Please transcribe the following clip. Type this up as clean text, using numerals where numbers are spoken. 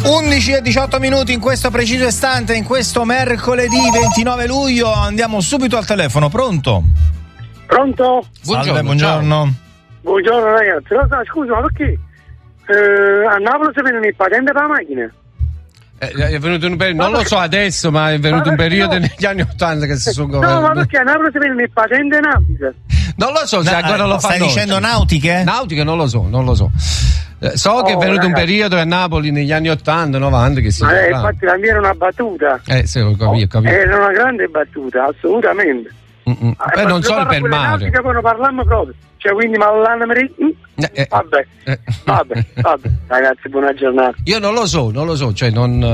11:18 in questo preciso istante, in questo mercoledì 29 luglio. Andiamo subito al telefono. Pronto? Pronto? Salve, buongiorno. Buongiorno ragazzi. Scusa, ma perché a Napoli si viene il patente per la macchina? È venuto un periodo, non lo so adesso, ma è venuto un periodo negli anni 80 che si sono No, ma perché a Napoli si viene il patente nautica? Non lo so se ancora lo fanno. Stai dicendo nautiche? Nautiche non lo so. So che è venuto un periodo a Napoli negli anni 80, 90 che si infatti la mia era una battuta. Sì, ho capito. Era una grande battuta, assolutamente. Non solo per mare. Poi non parliamo proprio. Cioè, quindi Vabbè, ragazzi, buona giornata. Io non lo so, cioè non